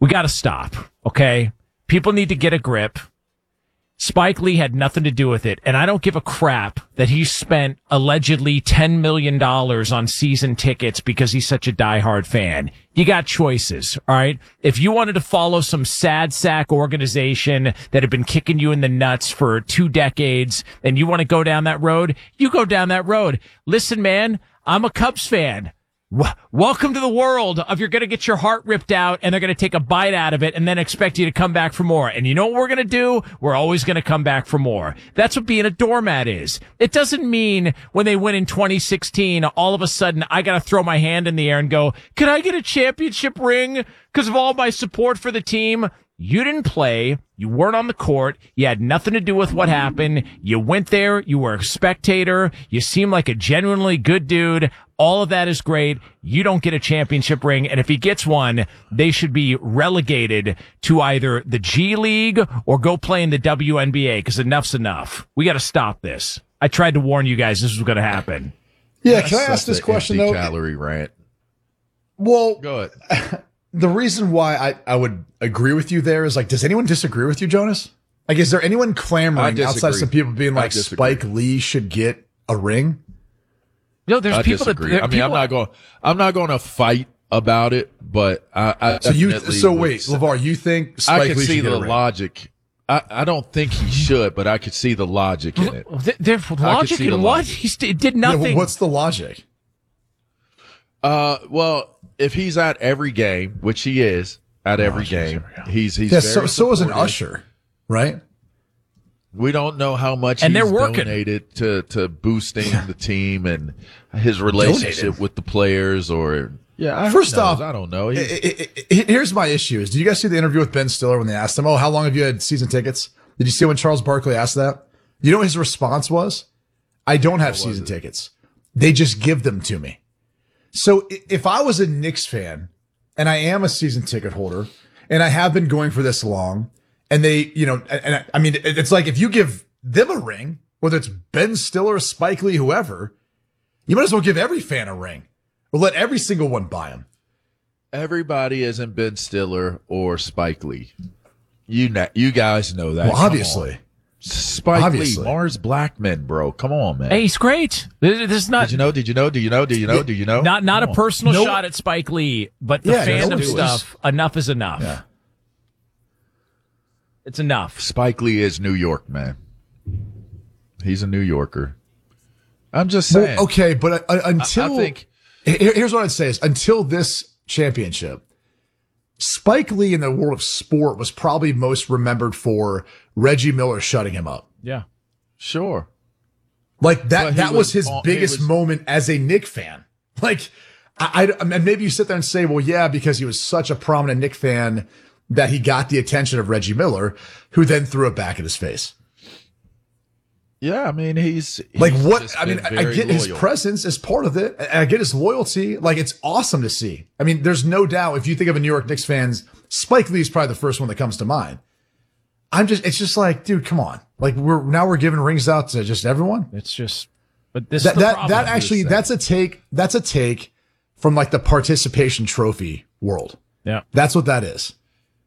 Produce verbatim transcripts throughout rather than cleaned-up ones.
We got to stop, okay? People need to get a grip. Spike Lee had nothing to do with it, and I don't give a crap that he spent allegedly ten million dollars on season tickets because he's such a diehard fan. You got choices, all right? If you wanted to follow some sad sack organization that had been kicking you in the nuts for two decades and you want to go down that road, you go down that road. Listen, man, I'm a Cubs fan. Welcome to the world of you're going to get your heart ripped out and they're going to take a bite out of it and then expect you to come back for more. And you know what we're going to do? We're always going to come back for more. That's what being a doormat is. It doesn't mean when they win in twenty sixteen, all of a sudden I got to throw my hand in the air and go, can I get a championship ring because of all my support for the team? You didn't play. You weren't on the court. You had nothing to do with what happened. You went there. You were a spectator. You seem like a genuinely good dude. All of that is great. You don't get a championship ring. And if he gets one, they should be relegated to either the G League or go play in the W N B A because enough's enough. We got to stop this. I tried to warn you guys this was going to happen. Yeah, can I ask this question, though? Calorie rant. Well, go ahead. The reason why I, I would agree with you there is, like, does anyone disagree with you, Jonas? Like, is there anyone clamoring outside some people being like, Spike Lee should get a ring? No, there's I people disagree. that. I mean, people, I'm not going. I'm not going to fight about it, but I. I so you. So wait, LeVar, you think Spike I can Lee see should get the a ring? logic. I, I don't think he should, but I could see the logic in it. The, the logic in what? Logic. He st- did nothing. Yeah, well, what's the logic? Uh, well, if he's at every game, which he is at every game, he's he's yeah. very So so is an supportive. usher, right? We don't know how much And he's they're working. donated to, to boosting the team and his relationship Donated. with the players or yeah. I, First who knows? off, I don't know. He- I- I- I- here's my issue: is did you guys see the interview with Ben Stiller when they asked him, "Oh, how long have you had season tickets?" Did you see when Charles Barkley asked that? You know what his response was? "I don't have season tickets. They just give them to me." So i- if I was a Knicks fan and I am a season ticket holder and I have been going for this long, and they, you know, and, and I, I mean, it- it's like if you give them a ring, whether it's Ben Stiller, Spike Lee, whoever, you might as well give every fan a ring or let every single one buy them. Everybody isn't Ben Stiller or Spike Lee. You know, you guys know that. Well, Come obviously. on. Spike Obviously. Lee, Mars Blackman, bro. Come on, man. Hey, he's great. This, this is not. Did you know? Did you know? Do you know? Do you know? Do you know? Not not Come a on. personal No- shot at Spike Lee, but the Yeah, no fandom one was- stuff. Enough is enough. Yeah. It's enough. Spike Lee is New York, man. He's a New Yorker. I'm just saying. Well, okay, but uh, until I think here- here's what I'd say is until this championship, Spike Lee in the world of sport was probably most remembered for Reggie Miller shutting him up. Yeah. sure. Like that, But he that was, was his on- he biggest was- moment as a Knick fan. Like, I, I, and maybe you sit there and say, well, yeah, because he was such a prominent Knick fan that he got the attention of Reggie Miller, who then threw it back in his face. Yeah, I mean, he's, he's Like what? just I mean, been I very get his loyal. presence as part of it. and I get his loyalty. Like it's awesome to see. I mean, there's no doubt if you think of a New York Knicks fans, Spike Lee is probably the first one that comes to mind. I'm just, it's just like, dude, come on. Like we're, now we're giving rings out to just everyone. It's just, but this That, is the that, problem. that actually, that's a take, that's a take from like the participation trophy world. Yeah. That's what that is.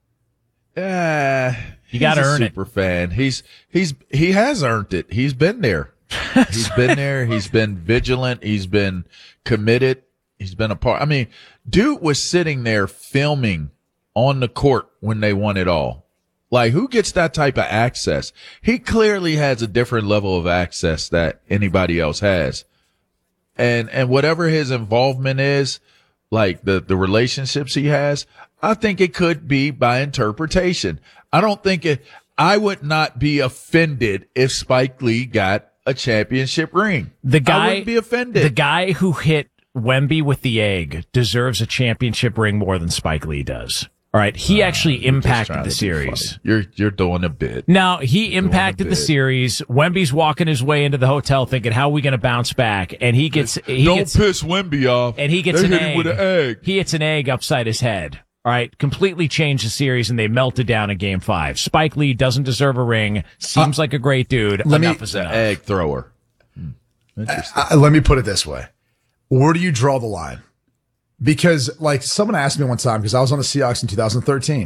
Yeah, You gotta he's a earn it. super fan. He's he's he has earned it. He's been there. He's been there. He's been vigilant. He's been committed. He's been a part. I mean, dude was sitting there filming on the court when they won it all. Like, who gets that type of access? He clearly has a different level of access that anybody else has. And and whatever his involvement is, like the, the relationships he has, I think it could be by interpretation. I don't think it, I would not be offended if Spike Lee got a championship ring. The I guy, wouldn't be offended. The guy who hit Wemby with the egg deserves a championship ring more than Spike Lee does. All right. He actually You're just impacted trying the to be series. funny. You're, you're doing a bit. Now, he impacted the bit. series. Wemby's walking his way into the hotel thinking, how are we going to bounce back? And he gets, he Don't gets, piss Wemby off. and he gets they an hit egg. him with an egg. He hits an egg upside his head. All right. Completely changed the series and they melted down in game five. Spike Lee doesn't deserve a ring. Seems Uh, like a great dude. let me- Enough is enough. Egg thrower. Hmm. Interesting. Uh, let me put it this way. Where do you draw the line? Because like someone asked me one time, because I was on the Seahawks in two thousand thirteen.